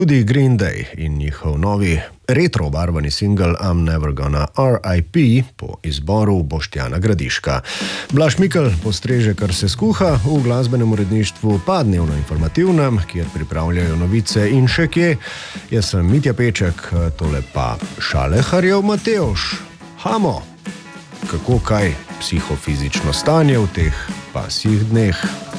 Tudi Green Day in njihov novi retro obarvani singel I'm Never Gonna R.I.P. po izboru Boštjana Gradiška. Blaž Mikl postreže, kar se skuha, v glasbenem uredništvu pa dnevno informativnem, kjer pripravljajo novice in še kje. Jaz sem Mitja Peček, tole pa Šaleharjev Matevž. Hamo! Kako kaj psihofizično stanje v teh pasjih dneh?